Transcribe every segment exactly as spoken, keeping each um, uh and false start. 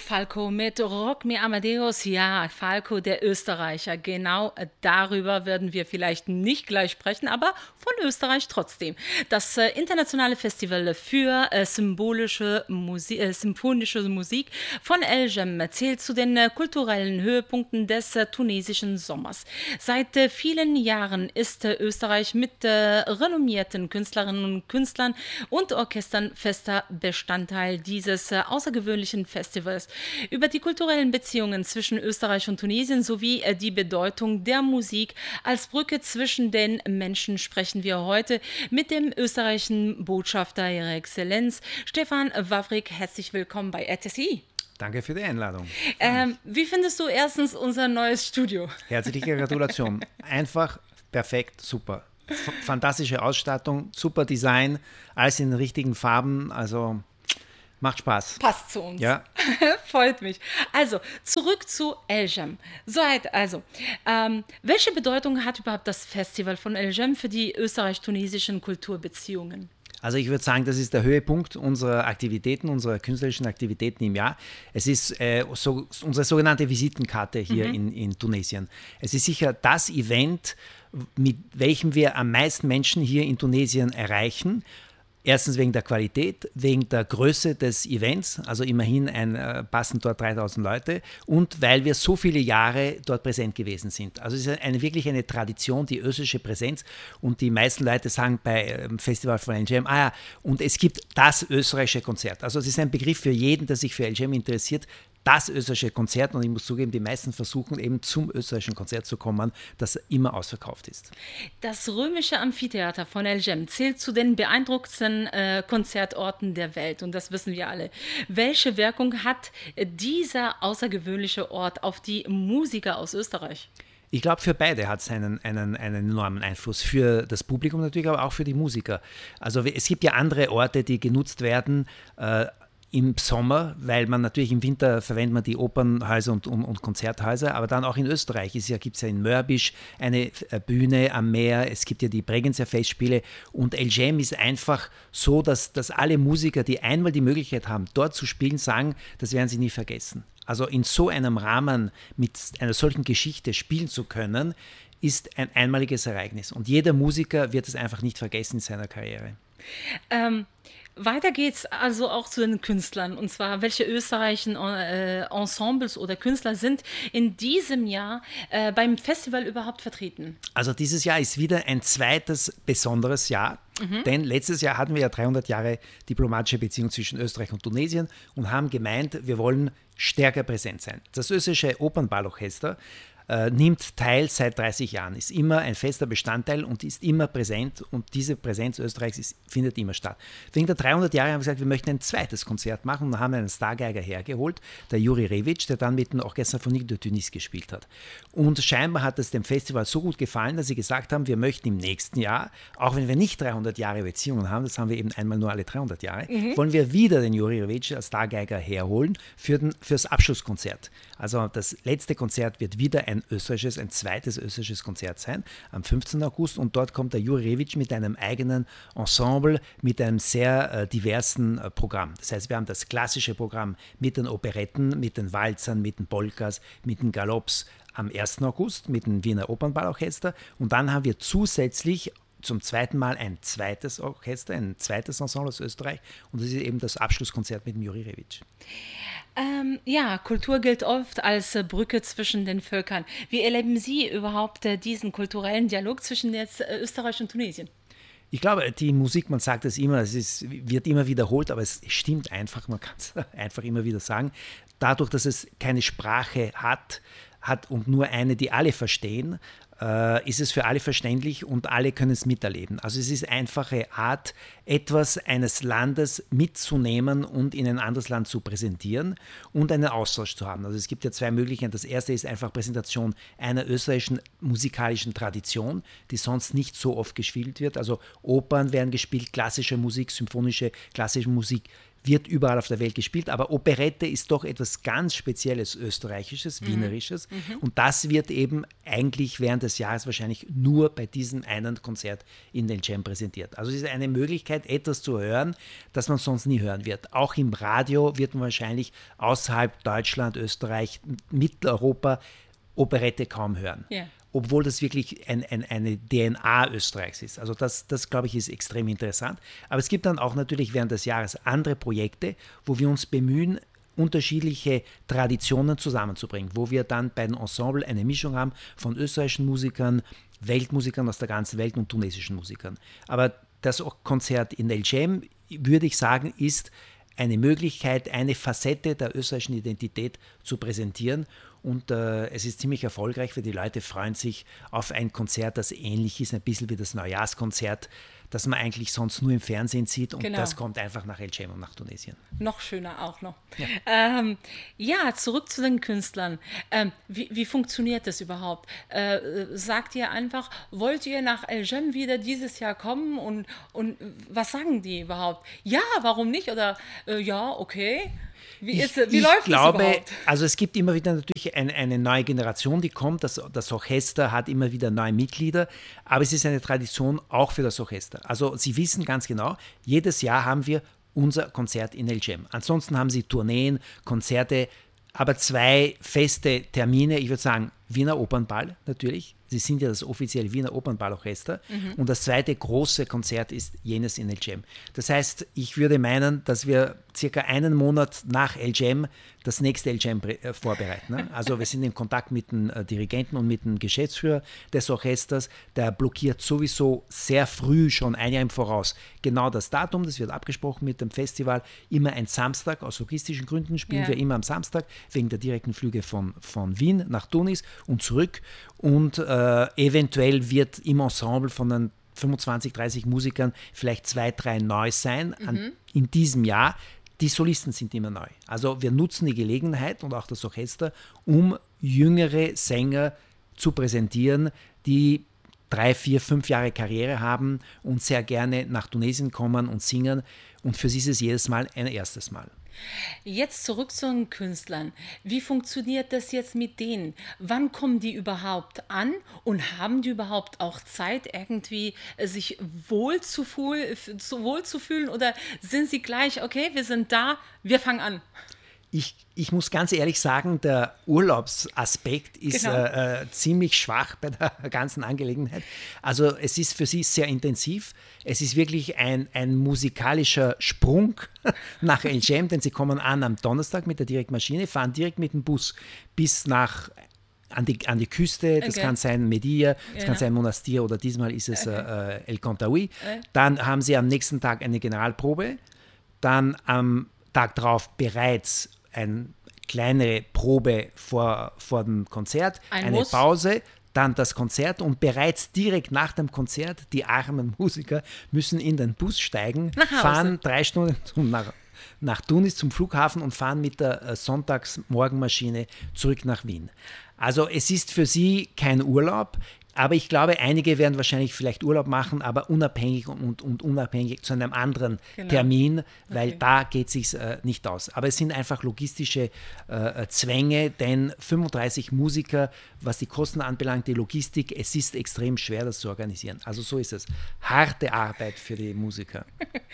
Falco mit Rock Me Amadeus. Ja, Falco, der Österreicher. Genau darüber werden wir vielleicht nicht gleich sprechen, aber von Österreich trotzdem. Das äh, internationale Festival für äh, symbolische Musi äh, symphonische Musik von Eljem zählt zu den äh, kulturellen Höhepunkten des äh, tunesischen Sommers. Seit äh, vielen Jahren ist äh, Österreich mit äh, renommierten Künstlerinnen und Künstlern und Orchestern fester Bestandteil dieses äh, außergewöhnlichen Festivals. Über die kulturellen Beziehungen zwischen Österreich und Tunesien sowie äh, die Bedeutung der Musik als Brücke zwischen den Menschen sprechen wir heute mit dem österreichischen Botschafter Ihrer Exzellenz Stefan Wawrik. Herzlich willkommen bei R T C I. Danke für die Einladung. Ähm, wie findest du erstens unser neues Studio? Herzliche Gratulation. Einfach perfekt, super. F fantastische Ausstattung, super Design, alles in den richtigen Farben, also macht Spaß. Passt zu uns. Ja. Freut mich. Also, zurück zu Eljem. So, also, ähm, welche Bedeutung hat überhaupt das Festival von Eljem für die österreich-tunesischen Kulturbeziehungen? Also ich würde sagen, das ist der Höhepunkt unserer Aktivitäten, unserer künstlerischen Aktivitäten im Jahr. Es ist äh, so, unsere sogenannte Visitenkarte hier mhm. in, in Tunesien. Es ist sicher das Event, mit welchem wir am meisten Menschen hier in Tunesien erreichen. Erstens wegen der Qualität, wegen der Größe des Events, also immerhin ein, äh, passen dort dreitausend Leute, und weil wir so viele Jahre dort präsent gewesen sind. Also es ist eine, wirklich eine Tradition, die österreichische Präsenz, und die meisten Leute sagen bei ähm, Festival von Eljem, ah ja, und es gibt das österreichische Konzert. Also es ist ein Begriff für jeden, der sich für Eljem interessiert, das österreichische Konzert, und ich muss zugeben, die meisten versuchen eben zum österreichischen Konzert zu kommen, das immer ausverkauft ist. Das römische Amphitheater von Eljem zählt zu den beeindruckendsten äh, Konzertorten der Welt, und das wissen wir alle. Welche Wirkung hat dieser außergewöhnliche Ort auf die Musiker aus Österreich? Ich glaube, für beide hat es einen, einen, einen enormen Einfluss. Für das Publikum natürlich, aber auch für die Musiker. Also es gibt ja andere Orte, die genutzt werden, äh, im Sommer, weil man natürlich im Winter verwendet man die Opernhäuser und, und, und Konzerthäuser, aber dann auch in Österreich ja, gibt es ja in Mörbisch eine Bühne am Meer, es gibt ja die Bregenzerfestspiele, Festspiele, und Eljem ist einfach so, dass, dass alle Musiker, die einmal die Möglichkeit haben, dort zu spielen, sagen, das werden sie nie vergessen. Also in so einem Rahmen mit einer solchen Geschichte spielen zu können, ist ein einmaliges Ereignis, und jeder Musiker wird es einfach nicht vergessen in seiner Karriere. Ähm, weiter geht's also auch zu den Künstlern, und zwar welche österreichischen äh, Ensembles oder Künstler sind in diesem Jahr äh, beim Festival überhaupt vertreten? Also dieses Jahr ist wieder ein zweites besonderes Jahr, mhm. denn letztes Jahr hatten wir ja dreihundert Jahre diplomatische Beziehungen zwischen Österreich und Tunesien und haben gemeint, wir wollen stärker präsent sein. Das österreichische Opernballorchester nimmt teil seit dreißig Jahren, ist immer ein fester Bestandteil und ist immer präsent, und diese Präsenz Österreichs ist, findet immer statt. Wegen der dreihundert Jahre haben wir gesagt, wir möchten ein zweites Konzert machen, und haben einen Stargeiger hergeholt, der Juri Revic, der dann mit dem Orchestre Symphonique de Tunis gespielt hat. Und scheinbar hat es dem Festival so gut gefallen, dass sie gesagt haben, wir möchten im nächsten Jahr, auch wenn wir nicht dreihundert Jahre Beziehungen haben, das haben wir eben einmal nur alle dreihundert Jahre, mhm. wollen wir wieder den Juri Revic als Stargeiger herholen für den, fürs Abschlusskonzert. Also das letzte Konzert wird wieder ein österreichisches, ein zweites österreichisches Konzert sein, am fünfzehnten August, und dort kommt der Juri Revic mit einem eigenen Ensemble, mit einem sehr äh, diversen äh, Programm. Das heißt, wir haben das klassische Programm mit den Operetten, mit den Walzern, mit den Polkas, mit den Galopps am ersten August, mit dem Wiener Opernballorchester, und dann haben wir zusätzlich zum zweiten Mal ein zweites Orchester, ein zweites Ensemble aus Österreich, und das ist eben das Abschlusskonzert mit dem Juri Revic. Ähm, ja, Kultur gilt oft als äh, Brücke zwischen den Völkern. Wie erleben Sie überhaupt äh, diesen kulturellen Dialog zwischen jetzt, äh, Österreich und Tunesien? Ich glaube, die Musik, man sagt es immer, es ist, wird immer wiederholt, aber es stimmt einfach, man kann es einfach immer wieder sagen. Dadurch, dass es keine Sprache hat, hat und nur eine, die alle verstehen, äh, ist es für alle verständlich, und alle können es miterleben. Also es ist eine einfache Art, etwas eines Landes mitzunehmen und in ein anderes Land zu präsentieren und einen Austausch zu haben. Also es gibt ja zwei Möglichkeiten. Das erste ist einfach Präsentation einer österreichischen musikalischen Tradition, die sonst nicht so oft gespielt wird. Also Opern werden gespielt, klassische Musik, symphonische, klassische Musik wird überall auf der Welt gespielt, aber Operette ist doch etwas ganz Spezielles Österreichisches, Wienerisches mhm. und das wird eben eigentlich während des Jahres wahrscheinlich nur bei diesem einen Konzert in El Cem präsentiert. Also es ist eine Möglichkeit, etwas zu hören, das man sonst nie hören wird. Auch im Radio wird man wahrscheinlich außerhalb Deutschland, Österreich, Mitteleuropa Operette kaum hören. Yeah. Obwohl das wirklich ein, ein, eine D N A Österreichs ist. Also das, das, glaube ich, ist extrem interessant. Aber es gibt dann auch natürlich während des Jahres andere Projekte, wo wir uns bemühen, unterschiedliche Traditionen zusammenzubringen, wo wir dann bei den Ensemble eine Mischung haben von österreichischen Musikern, Weltmusikern aus der ganzen Welt und tunesischen Musikern. Aber das Konzert in El Cem, würde ich sagen, ist eine Möglichkeit, eine Facette der österreichischen Identität zu präsentieren. Und äh, es ist ziemlich erfolgreich, weil die Leute freuen sich auf ein Konzert, das ähnlich ist, ein bisschen wie das Neujahrskonzert, das man eigentlich sonst nur im Fernsehen sieht. Und genau. das kommt einfach nach El Cem und nach Tunesien. Noch schöner auch noch. Ja, ähm, ja zurück zu den Künstlern. Ähm, wie, wie funktioniert das überhaupt? Äh, sagt ihr einfach, wollt ihr nach El Cem wieder dieses Jahr kommen? Und, und was sagen die überhaupt? Ja, warum nicht? Oder äh, ja, okay. Wie, ist, wie ich läuft glaube, das überhaupt? Also es gibt immer wieder natürlich eine, eine neue Generation, die kommt. Das, das Orchester hat immer wieder neue Mitglieder, aber es ist eine Tradition auch für das Orchester. Also Sie wissen ganz genau, jedes Jahr haben wir unser Konzert in El Cem. Ansonsten haben Sie Tourneen, Konzerte, aber zwei feste Termine, ich würde sagen Wiener Opernball natürlich. Sie sind ja das offizielle Wiener Opernballorchester. Mhm. Und das zweite große Konzert ist jenes in El Cem. Das heißt, ich würde meinen, dass wir circa einen Monat nach El Cem das nächste El Cem äh, vorbereiten. Ne? Also wir sind in Kontakt mit dem äh, Dirigenten und mit dem Geschäftsführer des Orchesters. Der blockiert sowieso sehr früh, schon ein Jahr im Voraus, genau das Datum. Das wird abgesprochen mit dem Festival. Immer ein Samstag. Aus logistischen Gründen spielen yeah. wir immer am Samstag, wegen der direkten Flüge von, von Wien nach Tunis und zurück. Und äh, eventuell wird im Ensemble von den fünfundzwanzig, dreißig Musikern vielleicht zwei, drei neu sein mhm. an, in diesem Jahr. Die Solisten sind immer neu. Also wir nutzen die Gelegenheit und auch das Orchester, um jüngere Sänger zu präsentieren, die drei, vier, fünf Jahre Karriere haben und sehr gerne nach Tunesien kommen und singen. Und für sie ist es jedes Mal ein erstes Mal. Jetzt zurück zu den Künstlern. Wie funktioniert das jetzt mit denen? Wann kommen die überhaupt an und haben die überhaupt auch Zeit, irgendwie sich wohl zu, fühl, wohl zu fühlen oder sind sie gleich, okay, wir sind da, wir fangen an? Ich, ich muss ganz ehrlich sagen, der Urlaubsaspekt ist genau. äh, äh, ziemlich schwach bei der ganzen Angelegenheit. Also es ist für sie sehr intensiv. Es ist wirklich ein, ein musikalischer Sprung nach El Cem, denn sie kommen an am Donnerstag mit der Direktmaschine, fahren direkt mit dem Bus bis nach An die, an die Küste, das okay. kann sein Media, das genau. kann sein Monastir oder diesmal ist es okay. äh, El Contaoui. Okay. Dann haben sie am nächsten Tag eine Generalprobe, dann am Tag darauf bereits eine kleinere Probe vor, vor dem Konzert, Ein eine Muss. Pause, dann das Konzert und bereits direkt nach dem Konzert, die armen Musiker müssen in den Bus steigen, fahren drei Stunden zum, nach, nach Tunis zum Flughafen und fahren mit der äh, Sonntagsmorgenmaschine zurück nach Wien. Also es ist für sie kein Urlaub, aber ich glaube, einige werden wahrscheinlich vielleicht Urlaub machen, aber unabhängig und, und unabhängig zu einem anderen genau. Termin, weil okay. da geht es sich äh, nicht aus. Aber es sind einfach logistische äh, Zwänge, denn fünfunddreißig Musiker, was die Kosten anbelangt, die Logistik, es ist extrem schwer, das zu organisieren. Also so ist es. Harte Arbeit für die Musiker.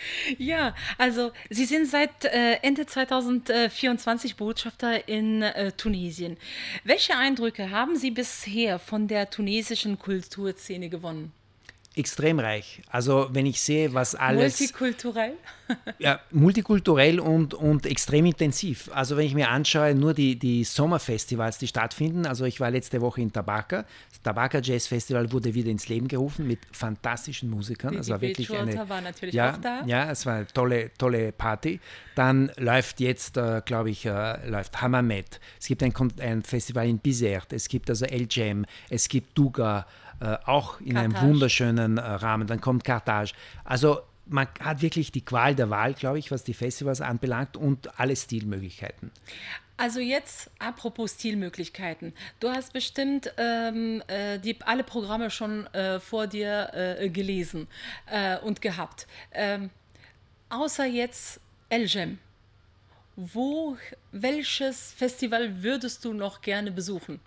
Ja, also Sie sind seit äh, Ende zweitausendvierundzwanzig Botschafter in äh, Tunesien. Welche Eindrücke haben Sie bisher von der tunesischen Kulturszene gewonnen? Extrem reich. Also wenn ich sehe, was alles... Multikulturell? Ja, multikulturell und, und extrem intensiv. Also wenn ich mir anschaue, nur die, die Sommerfestivals, die stattfinden. Also ich war letzte Woche in Tabarka. Das Tabarka Jazz Festival wurde wieder ins Leben gerufen mit fantastischen Musikern. Die, es war die wirklich eine, war natürlich ja, auch da. Ja, es war eine tolle, tolle Party. Dann läuft jetzt, äh, glaube ich, äh, läuft Hammamet. Es gibt ein, ein Festival in Bizerte. Es gibt also El Cem. Es gibt Douga. Äh, auch in Carthage. Einem wunderschönen äh, Rahmen. Dann kommt Carthage. Also man hat wirklich die Qual der Wahl, glaube ich, was die Festivals anbelangt und alle Stilmöglichkeiten. Also jetzt, apropos Stilmöglichkeiten. Du hast bestimmt ähm, äh, die, alle Programme schon äh, vor dir äh, gelesen äh, und gehabt. Ähm, außer jetzt El Cem. wo, welches Festival würdest du noch gerne besuchen?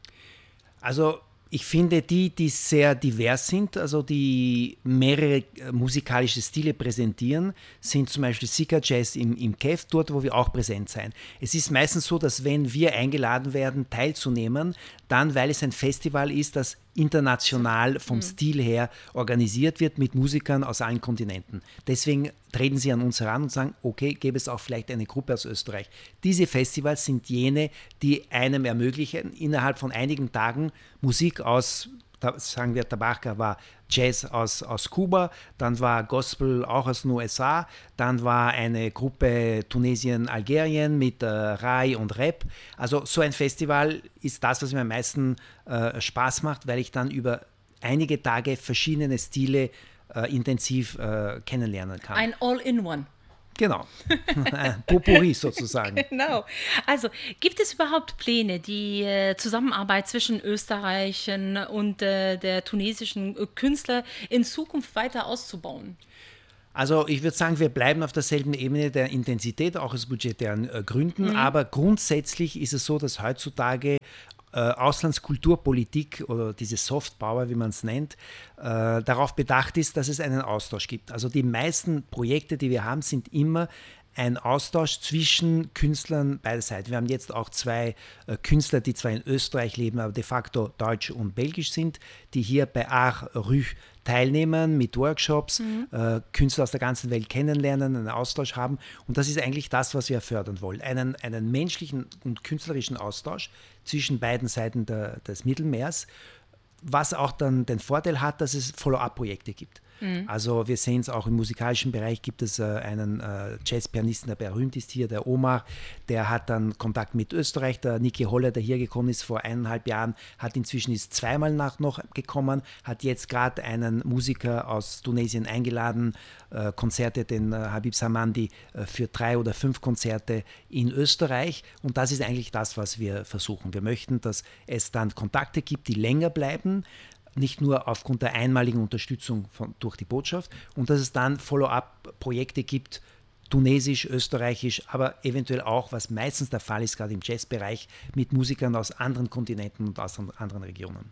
Also ich finde die, die sehr divers sind, also die mehrere äh, musikalische Stile präsentieren, sind zum Beispiel Sika Jazz im, im K E F, dort wo wir auch präsent sein. Es ist meistens so, dass wenn wir eingeladen werden, teilzunehmen, dann, weil es ein Festival ist, das international vom mhm. Stil her organisiert wird mit Musikern aus allen Kontinenten. Deswegen treten sie an uns heran und sagen, okay, gäbe es auch vielleicht eine Gruppe aus Österreich. Diese Festivals sind jene, die einem ermöglichen, innerhalb von einigen Tagen Musik aus, da sagen wir, Tabarca war Jazz aus, aus Kuba, dann war Gospel auch aus den U S A, dann war eine Gruppe Tunesien, Algerien mit äh, Rai und Rap. Also so ein Festival ist das, was mir am meisten äh, Spaß macht, weil ich dann über einige Tage verschiedene Stile äh, intensiv äh, kennenlernen kann. Ein All-in-One. Genau, Potpourri sozusagen. Genau. Also gibt es überhaupt Pläne, die äh, Zusammenarbeit zwischen Österreich und äh, der tunesischen äh, Künstler in Zukunft weiter auszubauen? Also ich würde sagen, wir bleiben auf derselben Ebene der Intensität, auch aus budgetären äh, Gründen, mhm. aber grundsätzlich ist es so, dass heutzutage Äh, Auslandskulturpolitik oder diese Soft Power, wie man es nennt, äh, darauf bedacht ist, dass es einen Austausch gibt. Also die meisten Projekte, die wir haben, sind immer ein Austausch zwischen Künstlern beider Seiten. Wir haben jetzt auch zwei äh, Künstler, die zwar in Österreich leben, aber de facto deutsch und belgisch sind, die hier bei Art Rue teilnehmen mit Workshops, mhm. äh, Künstler aus der ganzen Welt kennenlernen, einen Austausch haben. Und das ist eigentlich das, was wir fördern wollen. Einen, einen menschlichen und künstlerischen Austausch zwischen beiden Seiten der, des Mittelmeers, was auch dann den Vorteil hat, dass es Follow-up-Projekte gibt. Mhm. Also wir sehen es auch im musikalischen Bereich, gibt es äh, einen äh, Jazzpianisten, der berühmt ist hier, der Omar, der hat dann Kontakt mit Österreich, der Niki Holler, der hier gekommen ist vor eineinhalb Jahren, hat inzwischen ist zweimal nach noch gekommen, hat jetzt gerade einen Musiker aus Tunesien eingeladen, äh, Konzerte, den äh, Habib Samandi, äh, für drei oder fünf Konzerte in Österreich, und das ist eigentlich das, was wir versuchen. Wir möchten, dass es dann Kontakte gibt, die länger bleiben, nicht nur aufgrund der einmaligen Unterstützung von, durch die Botschaft, und dass es dann Follow-up-Projekte gibt, tunesisch, österreichisch, aber eventuell auch, was meistens der Fall ist, gerade im Jazzbereich, mit Musikern aus anderen Kontinenten und aus anderen Regionen.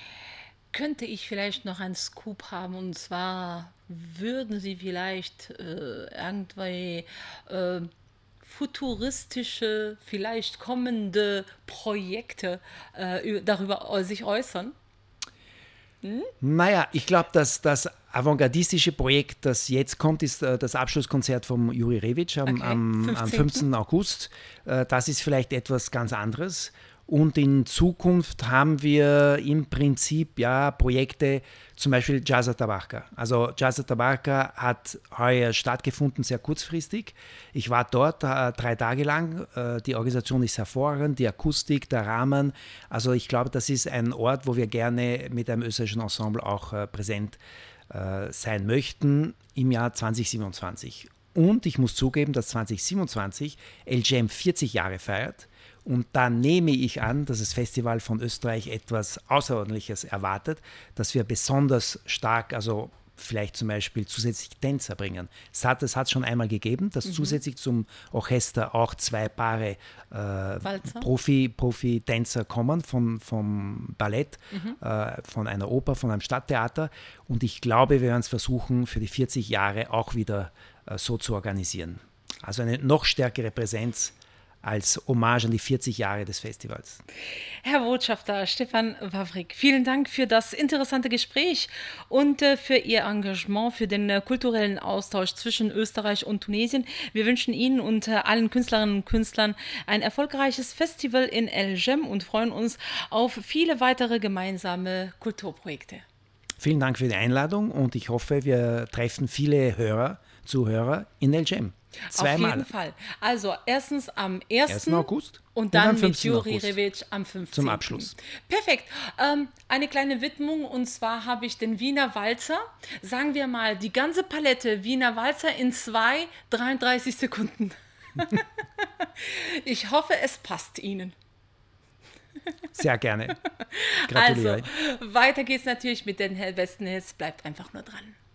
Könnte ich vielleicht noch einen Scoop haben, und zwar würden Sie vielleicht äh, irgendwie äh, futuristische, vielleicht kommende Projekte äh, darüber sich äußern? Hm? Naja, ich glaube, dass das avantgardistische Projekt, das jetzt kommt, ist äh, das Abschlusskonzert von Juri Revic am, okay. am, am fünfzehnten August. Äh, das ist vielleicht etwas ganz anderes. Und in Zukunft haben wir im Prinzip ja Projekte, zum Beispiel Jazz Tabarca. Also Jazz Tabarca hat heuer stattgefunden, sehr kurzfristig. Ich war dort äh, drei Tage lang. Äh, die Organisation ist hervorragend, die Akustik, der Rahmen. Also ich glaube, das ist ein Ort, wo wir gerne mit einem österreichischen Ensemble auch äh, präsent äh, sein möchten im Jahr zwanzig siebenundzwanzig. Und ich muss zugeben, dass zwanzig siebenundzwanzig El Jam vierzig Jahre feiert. Und da nehme ich an, dass das Festival von Österreich etwas Außerordentliches erwartet, dass wir besonders stark, also vielleicht zum Beispiel zusätzlich Tänzer bringen. Es hat es hat schon einmal gegeben, dass mhm. zusätzlich zum Orchester auch zwei Paare äh, Profi, Profi-Tänzer kommen von, vom Ballett, mhm. äh, von einer Oper, von einem Stadttheater. Und ich glaube, wir werden es versuchen, für die vierzig Jahre auch wieder äh, so zu organisieren. Also eine noch stärkere Präsenz als Hommage an die vierzig Jahre des Festivals. Herr Botschafter Stefan Wawrik, vielen Dank für das interessante Gespräch und äh, für Ihr Engagement für den äh, kulturellen Austausch zwischen Österreich und Tunesien. Wir wünschen Ihnen und äh, allen Künstlerinnen und Künstlern ein erfolgreiches Festival in El Jem und freuen uns auf viele weitere gemeinsame Kulturprojekte. Vielen Dank für die Einladung, und ich hoffe, wir treffen viele Hörer, Zuhörer in El Jem. Zweimal. Auf jeden Fall. Also erstens am ersten August und dann und mit Juri Revic am fünfzehnten Zum Abschluss. Perfekt. Ähm, eine kleine Widmung, und zwar habe ich den Wiener Walzer, sagen wir mal die ganze Palette Wiener Walzer in zwei, dreiunddreißig Sekunden. Ich hoffe, es passt Ihnen. Sehr gerne. Gratuliere. Also, weiter geht's natürlich mit den besten Hits. Bleibt einfach nur dran.